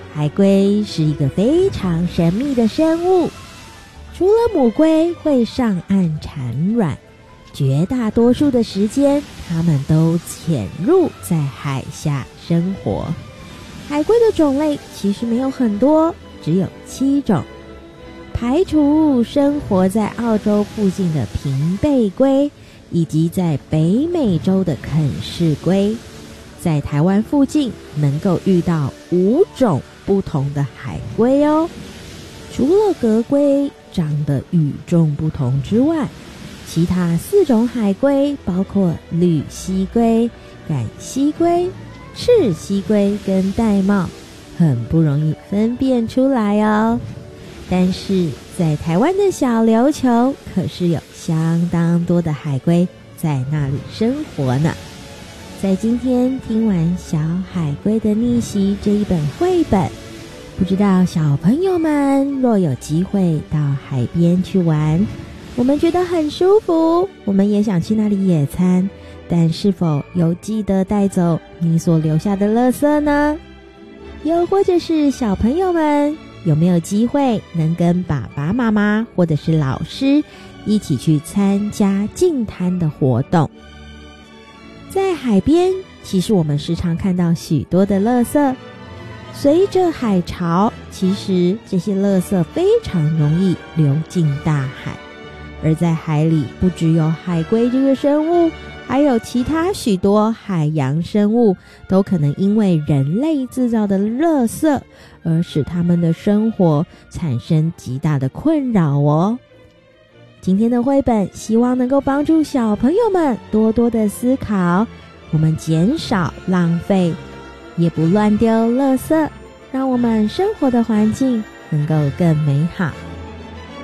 海龟是一个非常神秘的生物，除了母龟会上岸产卵，绝大多数的时间它们都潜入在海下生活。海龟的种类其实没有很多，只有7种，排除生活在澳洲附近的平背龟以及在北美洲的肯氏龟，在台湾附近能够遇到5种不同的海龟哦。除了革龟长得与众不同之外，其他4种海龟包括绿蜥龟、杆蜥龟、赤蜥龟跟玳瑁，很不容易分辨出来哦。但是在台湾的小琉球可是有相当多的海龟在那里生活呢。在今天听完《小海龟的逆袭》这一本绘本，不知道小朋友们若有机会到海边去玩，我们觉得很舒服，我们也想去那里野餐，但是否有记得带走你所留下的垃圾呢？又或者是小朋友们有没有机会能跟爸爸妈妈或者是老师一起去参加净滩的活动？在海边，其实我们时常看到许多的垃圾，随着海潮，其实这些垃圾非常容易流进大海。而在海里，不只有海龟这个生物，还有其他许多海洋生物都可能因为人类制造的垃圾而使他们的生活产生极大的困扰哦。今天的绘本希望能够帮助小朋友们多多的思考，我们减少浪费，也不乱丢垃圾，让我们生活的环境能够更美好。